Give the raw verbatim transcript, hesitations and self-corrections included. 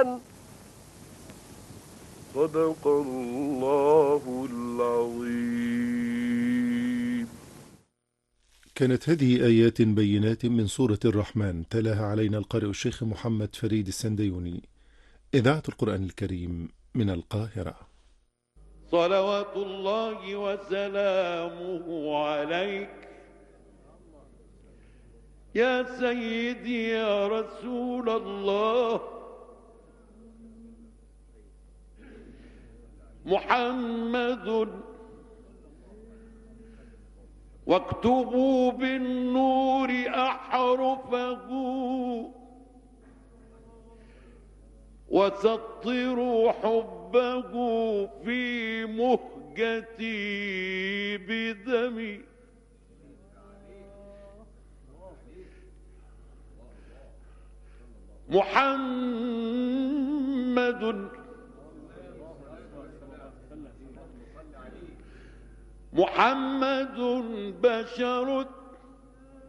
صدق الله العظيم. كانت هذه آيات بينات من سورة الرحمن، تلاها علينا القارئ الشيخ محمد فريد السنديوني، إذاعة القرآن الكريم من القاهرة. صلوات الله وسلامه عليك يا سيدي يا رسول الله. محمد واكتبوا بالنور أحرفه وسطروا حبه في مهجتي بدمي. محمد محمد بشر